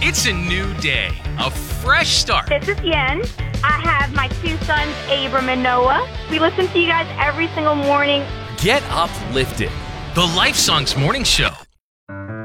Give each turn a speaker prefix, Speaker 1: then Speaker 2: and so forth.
Speaker 1: It's a new day, a fresh start.
Speaker 2: This is Yen. I have my two sons, Abram and Noah. We listen to you guys every single morning.
Speaker 1: Get uplifted. The Life Songs Morning Show.